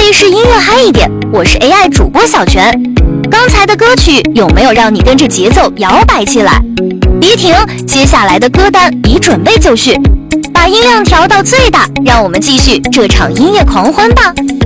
里是音乐嗨一点，我是 AI 主播小泉。刚才的歌曲有没有让你跟着节奏摇摆起来？别停，接下来的歌单已准备就绪，把音量调到最大，让我们继续这场音乐狂欢吧。